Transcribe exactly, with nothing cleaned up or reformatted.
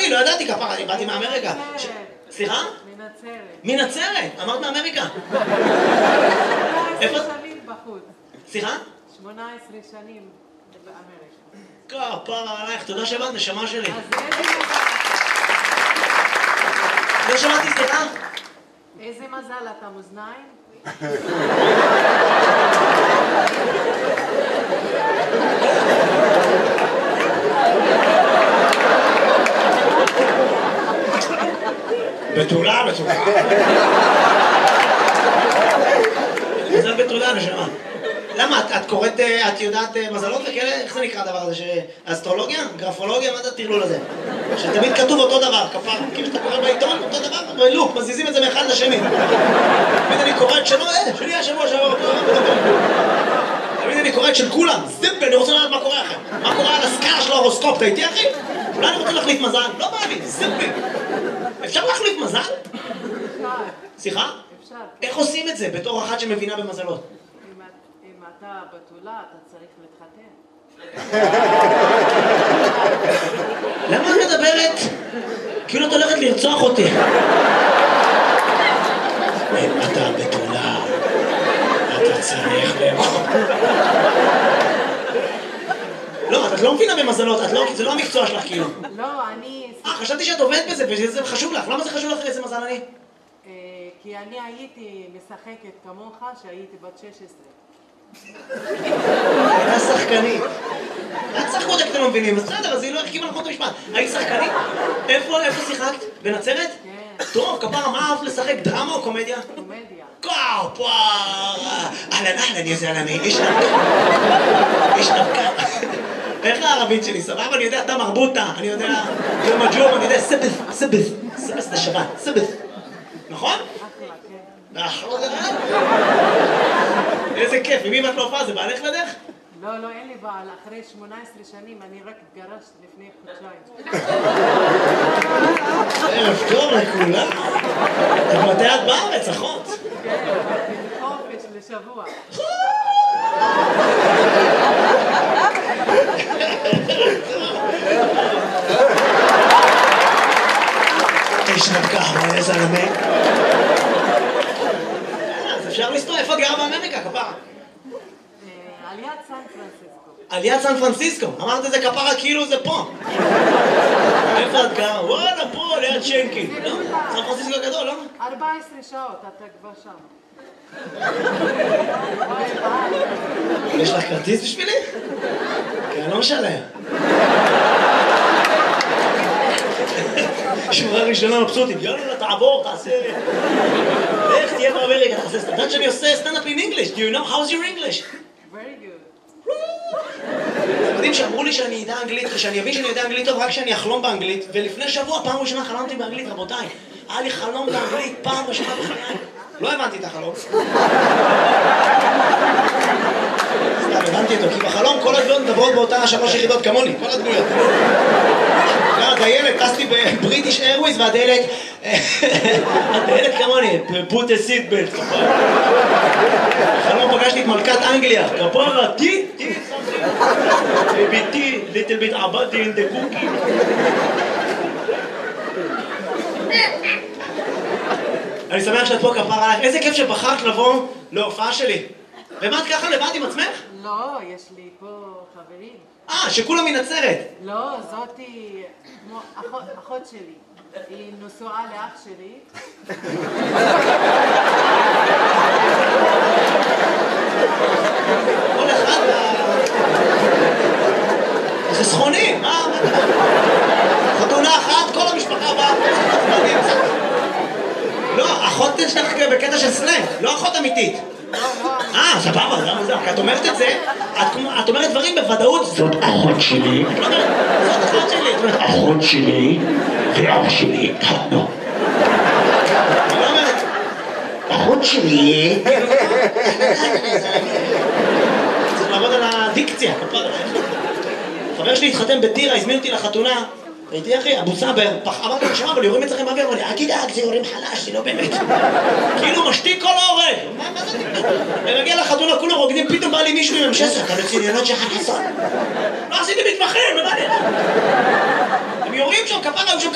לי, לא ידעתי כפרה, אני באתי מאמריקה. סליחה? מנצרת. מנצרת? אמרת מאמריקה. שמונה עשרה שנים בחוץ. סליחה? שמונה עשרה שנים באמריקה. כפרה עלייך, תודה שבאת, נשמה שלי. אז איזה מזל. לא שמעתי, סליחה? איזה מזל, אתה מאזניים? בתולה, בתולה. מזל בתולה, נשמה. למה? את קוראת, את יודעת מזלות וכאלה? איך זה נקרא הדבר הזה? אסטרולוגיה? גרפולוגיה? מה זה הטרלול הזה? שתמיד כתוב אותו דבר, כפר. כאילו שאתה קורא בעיתון, אותו דבר, בלופ, מזיזים את זה מאחד לשני. תמיד אני קורא את שלו, אה, שלי השבוע, שבוע, תמיד אני קורא את של כולם. זיפ, אני רוצה לדעת מה קורה אחר. מה קורה על הסקאלה של ההורוסקופ, אתה איתי אחי? אולי אני רוצה להחליף מזל? לא בא לי, זיפ. אפשר להחליף מזל? אפשר. סליחה? אפשר. איך עושים את זה בתור אחת שמבינה במזלות? אם אתה בתולה, אתה צריך להתחתן. למה את מדברת? כאילו את הולכת לרצוח אותי. אם אתה בתולה, אתה צריך לאכול. לא, את לא מבינה במזלות, זה לא המקצוע שלך כאילו. לא, אני... אה, חשבתי שאת עובדת בזה וזה חשוב לך. למה זה חשוב לך איזה מזל אני? כי אני הייתי משחקת כמוך שהייתי בת שש עשרה. הייתה שחקנית. את שחקו אותה כי אתם לא מבינים, אז בסדר, אז היא לא החכימה נכון את המשפט. היית שחקנית? איפה שיחקת? בנצרת? כן. טוב, כפרה, מה אהבת לשחק? דרמה או קומדיה? קומדיה. כפרה! אהלן אהלן יא זלמי, איש נבקה. איש נבקה. איך הערבית שלי? סבבה? אני יודע, אתה מרבוטה, אני יודע, ג'ום הג'ום, אני יודע, סבס, סבס, סבס זה שבת, סבס. נכון? אחלה, כן. איזה כיף, ומי ואת לא הופעה? זה בעלך לדרך? לא, לא, אין לי בעל. אחרי שמונה עשרה שנים אני רק התגרשת לפני חודשיים. ערב טוב לכולם. מתי את בארץ, אחות? כן, חופש לשבוע. איש נבקה, מה איזה זלמי? אז אפשר לסתור, איפה את גרה באמריקה, כפרה? על יד סן פרנסיסקו. על יד סן פרנסיסקו, אמרת את זה כפרה כאילו זה פה. איפה את גרה? וואלה, פה, ליד שנקין. לא? סן פרנסיסקו הגדול, לא? ארבע עשרה שעות, אתה כבר שם. יש לך כרטיס בשבילי? כי אני לא משלם. שורה ראשונה מבסוטית, יאללה, תעבור, תעשה... איך תהיה באמריקה, תעשה סטנדאפ. יודעת שאני עושה סטנדאפ in English. Do you know? How's your English? Very good. אתם יודעים שאמרו לי שאני יודע אנגלית, ושאני אבין שאני יודע אנגלית טוב רק כשאני אחלום באנגלית, ולפני שבוע, פעם ראשונה חלמתי באנגלית, רבותיי. היה לי חלום באנגלית, פעם ראשונה בחיי. לא הבנתי את החלום. סתם, הבנתי אותו, כי בחלום כל הדמויות מדברות באותה שלוש יחידות כמוני, כל הדמויות. הדיילת, טסתי בבריטיש איירווייז והדיילת... הדיילת כמוני, put a seat belt. בחלום פגשתי את מלכת אנגליה, כפרה, טי, טי, ביתי, little bit עבדתי in the cookie. אני שמח שאת פה כפרה עליך, איזה כיף שבחרת לבוא להופעה שלי. ומה את ככה לבד עם עצמך? לא, יש לי פה חברים. אה, שכולם מנצרת. לא, זאתי כמו אחות, אחות שלי. היא נשואה לאח שלי. כל אחד... חסכונים, מה? חתונה אחת, כל המשפחה באה. לא, אחות שלך בקטע של סלנג, לא אחות אמיתית. אה, סבבה, זה מוזר. את אומרת את זה, את אומרת דברים בוודאות. זאת אחות שלי. את לא אומרת, זאת אחות שלי. את אומרת, אחות שלי ואח שלי התחתנו. את לא אומרת, אחות שלי... צריך לעבוד על הדיקציה. חבר שלי התחתן בטירה, הזמין אותי לחתונה. הייתי אחי, אבו סאבר, אמרתי לו, שמע, אבל יורים אצלכם באוויר, אמר לי, אל תדאג, זה יורים חלש, זה לא באמת. כאילו משתיק כל ההורג. מה זה? אני מגיע לחתונה, כולם רוקדים, פתאום בא לי מישהו עם המשסר, אתה בצניונות של חסון. לא עשיתי מתמחים, מה זה? הם יורים שם, כפרה, הם שם